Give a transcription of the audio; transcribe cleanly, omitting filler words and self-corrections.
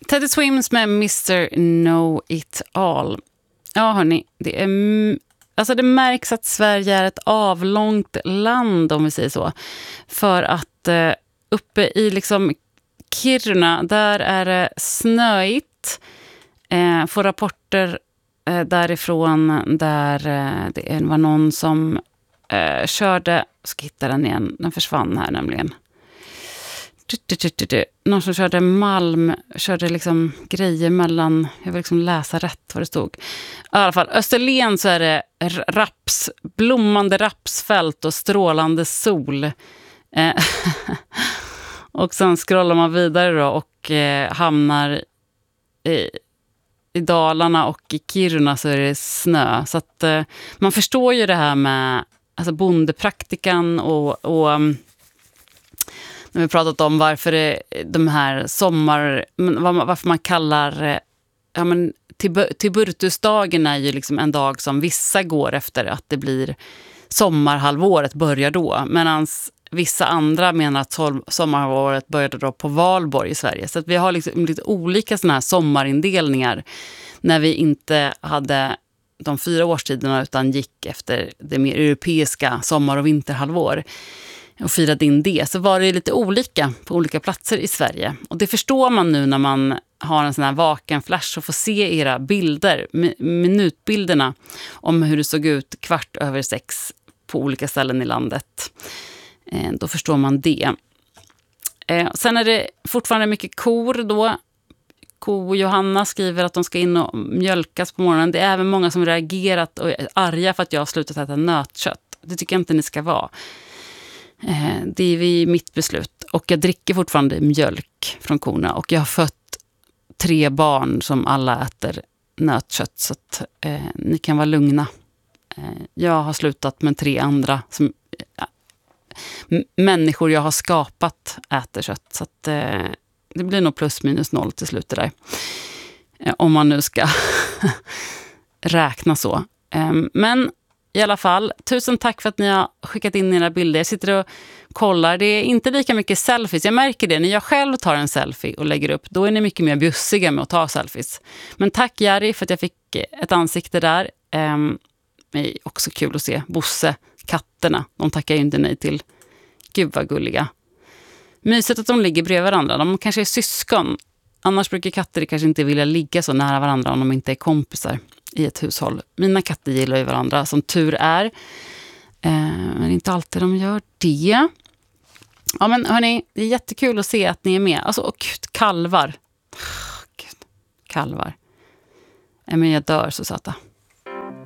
Teddy Swims med Mr. Know It All. Ja hörni, det är alltså det märks att Sverige är ett avlångt land, om vi säger så. För att uppe i liksom Kiruna, där är det snöigt. Får rapporter därifrån där det var någon som körde, ska hitta den igen, den försvann här nämligen. Någon som körde liksom grejer mellan, jag vill liksom läsa rätt vad det stod. I alla fall, Österlen så är det blommande rapsfält och strålande sol. Och sen scrollar man vidare då och hamnar i Dalarna och i Kiruna så är det snö. Så att man förstår ju det här med alltså bondepraktikan och när vi pratat om varför de här varför man kallar Tiburtusdagen är ju liksom en dag som vissa går efter att det blir sommarhalvåret börjar då, medan vissa andra menar att sommarhalvåret började då på Valborg i Sverige. Så att vi har liksom lite olika såna här sommarindelningar när vi inte hade de 4 årstiderna utan gick efter det mer europeiska sommar- och vinterhalvår och firade in det, så var det lite olika på olika platser i Sverige. Och det förstår man nu när man har en sån här vaken flash och får se era bilder, minutbilderna om hur det såg ut 6:15 på olika ställen i landet. Då förstår man det. Sen är det fortfarande mycket kor då. Johanna skriver att de ska in och mjölkas på morgonen. Det är även många som reagerat och är arga för att jag har slutat äta nötkött. Det tycker jag inte ni ska vara. Det är vid mitt beslut. Och jag dricker fortfarande mjölk från korna. Och jag har fött 3 barn som alla äter nötkött. Så att ni kan vara lugna. Jag har slutat med 3 andra som människor jag har skapat äter kött. Så att det blir nog plus minus 0 till slut det där. Om man nu ska räkna så. Men i alla fall, tusen tack för att ni har skickat in era bilder. Jag sitter och kollar. Det är inte lika mycket selfies. Jag märker det. När jag själv tar en selfie och lägger upp, då är ni mycket mer bjussiga med att ta selfies. Men tack Jari för att jag fick ett ansikte där. Det är också kul att se Bosse, katterna. De tackar ju inte nej till. Gud vad gulliga. Mysigt att de ligger bredvid varandra. De kanske är syskon. Annars brukar katter kanske inte vilja ligga så nära varandra om de inte är kompisar i ett hushåll. Mina katter gillar ju varandra, som tur är. Men inte alltid de gör det. Ja men hörni, det är jättekul att se att ni är med. Alltså, och kalvar. Kalvar. Men jag dör så söta.